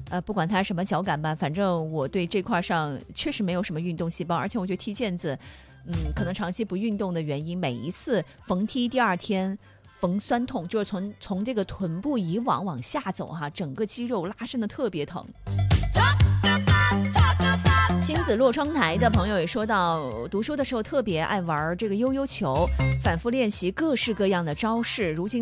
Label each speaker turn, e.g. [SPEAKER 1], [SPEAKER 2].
[SPEAKER 1] 不管它什么脚感吧，反正我对这块上确实没有什么运动细胞，而且我觉得踢毽子，可能长期不运动的原因，每一次逢踢第二天逢酸痛，就是从这个臀部以往下走哈，整个肌肉拉伸的特别疼。星子落窗台的朋友也说到，读书的时候特别爱玩这个悠悠球，反复练习各式各样的招式，如今